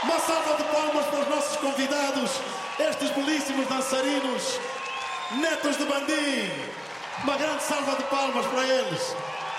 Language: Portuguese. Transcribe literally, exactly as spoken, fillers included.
Uma salva de palmas para os nossos convidados, estes belíssimos dançarinos, netos de Bandim. Uma grande salva de palmas para eles.